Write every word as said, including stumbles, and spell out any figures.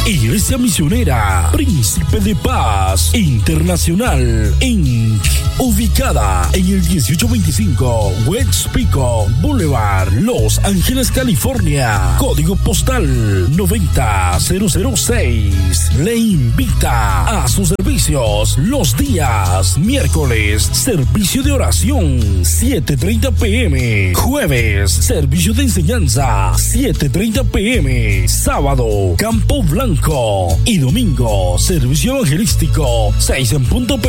Iglesia Misionera Príncipe de Paz Internacional incorporated, ubicada en el dieciocho veinticinco West Pico Boulevard, Los Ángeles, California, código postal noventa mil seis. Le invita a sus servicios los días miércoles, servicio de oración siete treinta pm, jueves, servicio de enseñanza siete treinta pm, sábado, Campo Blanco y domingo, servicio evangelístico seis en punto